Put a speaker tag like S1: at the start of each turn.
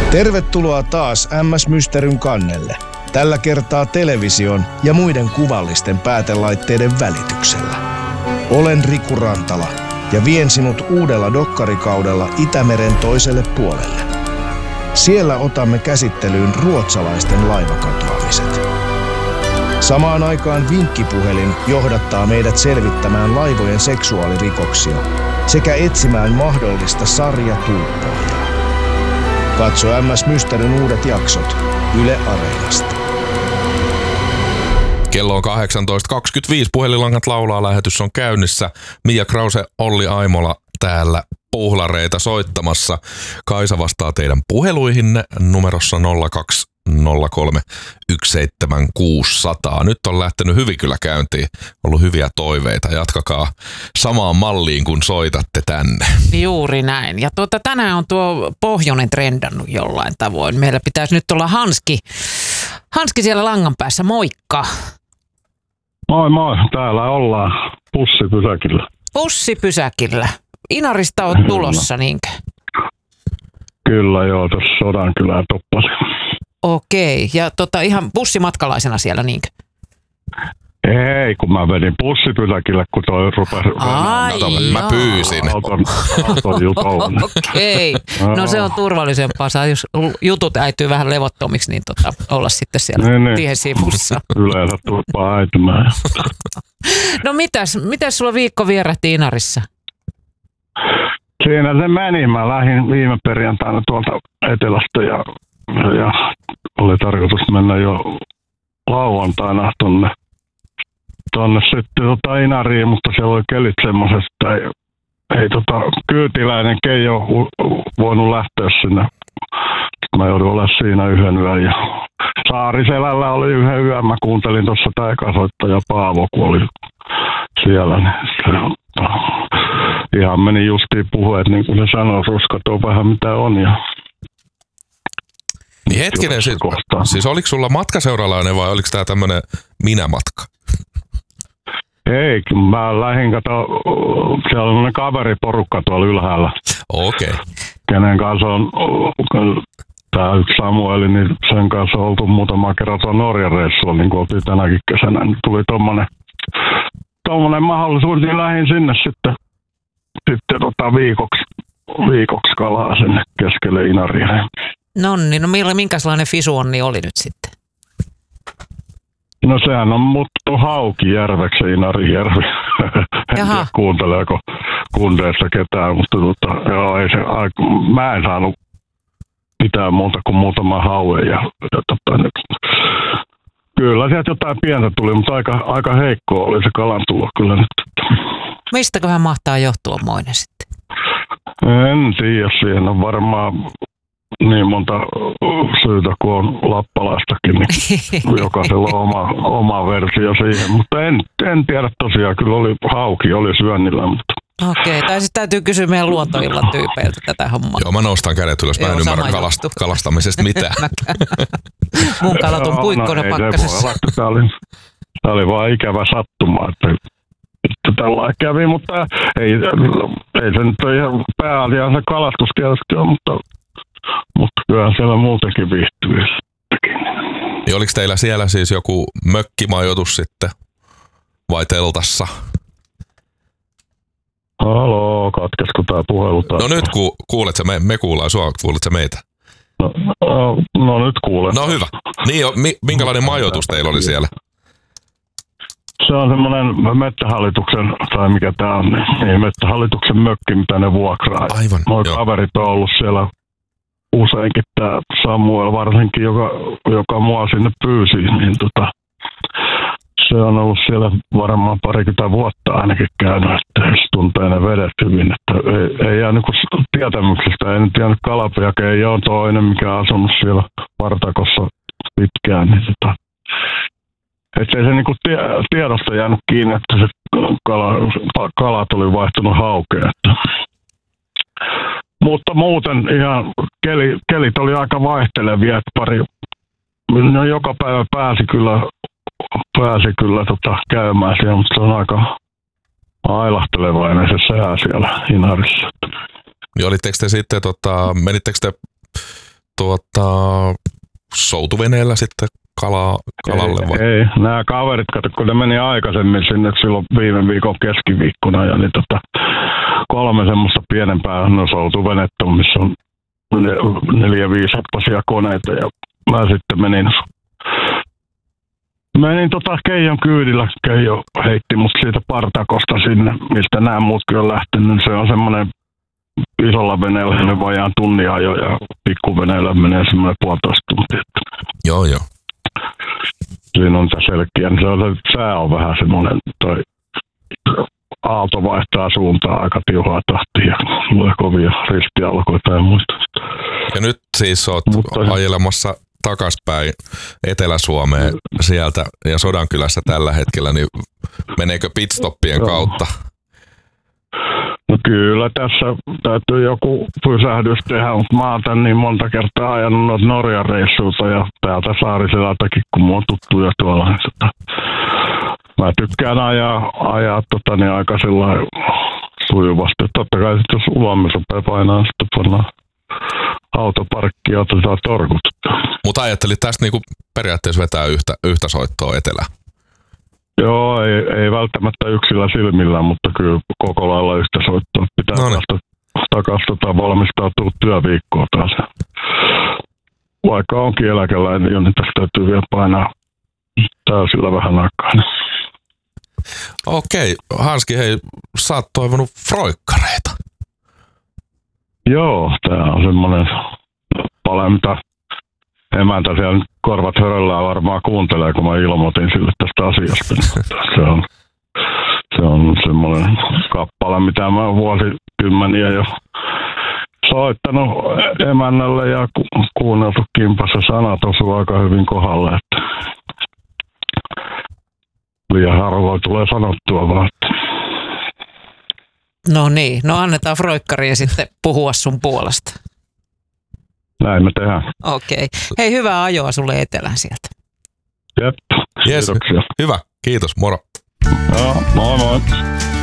S1: Tervetuloa taas MS Mysteryn kannelle. Tällä kertaa television ja muiden kuvallisten päätelaitteiden välityksellä. Olen Riku Rantala ja vien sinut uudella dokkarikaudella Itämeren toiselle puolelle. Siellä otamme käsittelyyn ruotsalaisten laivakatoamiset. Samaan aikaan vinkkipuhelin johdattaa meidät selvittämään laivojen seksuaalirikoksia sekä etsimään mahdollista sarjatulppaajaa. Katso MS Mysterin uudet jaksot Yle Areenasta.
S2: Kello on 18.25. Puhelinlangat laulaa, lähetys on käynnissä. Mia Krause, Olli Aimola täällä puhlareita soittamassa. Kaisa vastaa teidän puheluihinne numerossa 0203 17600. Nyt on lähtenyt hyvin kyllä käyntiin. Ollut hyviä toiveita. Jatkakaa samaan malliin, kun soitatte tänne.
S3: Juuri näin. Ja tänään on tuo pohjoinen trendannut jollain tavoin. Meillä pitäisi nyt olla Hanski siellä langan päässä. Moikka.
S4: Moi moi. Täällä ollaan bussipysäkillä.
S3: Bussipysäkillä. Inarista oot tulossa, niinkö?
S4: Kyllä joo, tuossa Sodankylän toppasin.
S3: Okei, ja ihan bussimatkalaisena siellä, niinkö?
S4: Ei, kun mä vedin bussipysäkillä, kun toi rupesi...
S2: Mä pyysin.
S4: Auton jutoon.
S3: Okei, no se on turvallisempaa. Saa, jos jutut äityy vähän levottomiksi, niin olla sitten siellä tiesivussa.
S4: Yleensä tuppaa äitymään.
S3: No mitäs sulla viikko vierähti Inarissa?
S4: Siinä se meni. Mä lähdin viime perjantaina tuolta etelästä ja oli tarkoitus mennä jo lauantaina tonne sitten Inariin, mutta siellä oli kelit semmoisesta, ei kyytiläinen ei ole voinut lähteä sinne. Mä joudun olemaan siinä yhden yön ja Saariselällä oli yhden yön. Mä kuuntelin tuossa taikasoittaja Paavo, kun oli siellä. Niin ihan meni justiin puheet, niin kuin se sanoi, ruskatoo vähän mitä on. Ja
S2: niin hetkinen, siis oliko sulla matkaseuralainen vai oliko tää tämmönen minämatka?
S4: Ei, mä lähdin siellä on kaveriporukka tuolla ylhäällä.
S2: Okei.
S4: Kenen kanssa on, tää yksi Samueli, niin sen kanssa on oltu muutama kerran tuolla Norjan reissulla, niin kuin oltiin tänäkin kesänä. Niin tuli tommonen mahdollisuus, niin lähdin sinne sitten viikoksi kalaa sinne keskelle Inaria.
S3: Nonni, no minkälainen fisuonni oli nyt sitten?
S4: No sehän on muuttu Haukijärveksi se Inarijärvi. En tiedä kuunteleeko kundeissa ketään, mutta joo, ei se, mä en saanut mitään muuta kuin muutama hauen ja kyllä sieltä jotain pientä tuli, mutta aika heikkoa oli se kalantulo kyllä nyt.
S3: Mistäköhän mahtaa johtua moinen sitten?
S4: En tiedä, siihen on varmaan niin monta syytä kuin on lappalaistakin, niin jokaisella on oma versio siihen, mutta en tiedä tosiaan, kyllä hauki oli syönnillä, mutta...
S3: Okei, tai sitten täytyy kysyä meidän luontoillan tyypeiltä tätä hommaa.
S2: Joo, mä nostan kädet ylös, mä en ymmärrä kalastamisesta mitään.
S3: Mun kalat on puikkona pakkasessa.
S4: Tämä oli vaan ikävä sattuma, että tällä kävi, mutta ei se nyt ole ihan pääasiassa kalastus tietysti ole, mutta kyllä siellä muutenkin viihtyy.
S2: Ja oliko teillä siellä siis joku mökkimajoitus sitten vai teltassa?
S4: Haloo, katkesko tää puhelu?
S2: No nyt kuulet sä, me kuullaan sua, kuulet sä meitä?
S4: No nyt kuulen.
S2: No hyvä. Niin, minkälainen majoitus teillä oli siellä?
S4: Se on semmoinen Metsähallituksen, tai mikä tää on, niin Metsähallituksen mökki, mitä ne vuokraa.
S2: Aivan,
S4: noi kaverit on ollut siellä useinkin, tää Samuel varsinkin, joka mua sinne pyysi, niin se on ollut siellä varmaan 20 vuotta ainakin käynyt, että se tuntee ne vedet hyvin, että ei jää niinku tietämyksestä, ei nyt jäänyt Kalapiake, ei ole toinen, mikä on asunut siellä Partakossa pitkään, niin ettei se niinku tiedosta jäänyt kiinni, että se kalat oli vaihtunut haukeen. Mutta muuten ihan kelit oli aika vaihtelevia, että no joka päivä pääsi kyllä käymään siellä, mutta se on aika ailahtelevainen se sää siellä Inarissa.
S2: Niin olitteko te sitten, menittekö te soutuveneellä sitten kalalle vai?
S4: Ei, nämä kaverit, kun ne meni aikaisemmin sinne silloin viime viikon keskiviikkona, ja niin 3 semmoista pienempää soutuvenettä, missä on 4-5 heppasia koneita, ja mä sitten menin Keijon kyydillä. Keijo heitti mut siitä partakosta sinne, mistä nämä muutkin on lähtenyt. Se on semmoinen isolla veneellä vajaan tunnin ajo ja pikkuveneellä menee semmoinen 1,5 tuntia.
S2: Joo.
S4: Siinä on selkeä. Sää on vähän semmoinen, toi aalto vaihtaa suuntaa aika tiuhaa tahtia ja tulee kovia ristialkoita ja muista.
S2: Ja nyt siis oot ajelemassa takaspäin Etelä-Suomeen sieltä ja Sodankylässä tällä hetkellä, niin meneekö pitstoppien kautta?
S4: No kyllä tässä täytyy joku pysähdys tehdä, mutta mä oon tän niin monta kertaa ajanut noita Norjan reissuilta ja täältä Saariselältäkin, kun mun on tuttuja tuolla. Mä tykkään ajaa aika sellainen sujuvasti. Totta kai sitten jos ulomme rupeaa painaa, sitten pannaan autoparkki ja otetaan torkut.
S2: Mutta ajattelit tästä niinku periaatteessa vetää yhtä soittoa etelään?
S4: Joo, ei välttämättä yksillä silmillä, mutta kyllä koko lailla yhtä soittoa. Pitää takaisin valmistautua työviikkoon taas. Vaikka onkin eläkeläinen, niin tästä täytyy vielä painaa täysillä vähän aikaa.
S2: Okei, Hanski, hei, sä oot toivonut froikkareita.
S4: Joo, tää on semmonen pale, mitä emäntä siellä korvat höröllään varmaan kuuntelee, kun mä ilmoitin sille tästä asiasta. Se on semmoinen kappale, mitä mä vuosikymmeniä jo soittanut emännälle ja kuunneltu kimpassa. Sanat osuu aika hyvin kohdalle, että liian harvoin tulee sanottua vaan.
S3: No niin, no annetaan froikkarien sitten puhua sun puolesta.
S4: Näin me tehdään.
S3: Okei. Hei, hyvää ajoa sulle etelään sieltä.
S4: Jep,
S2: yes.
S4: Kiitoksia.
S2: Hyvä, kiitos, moro.
S4: Joo, moi moi.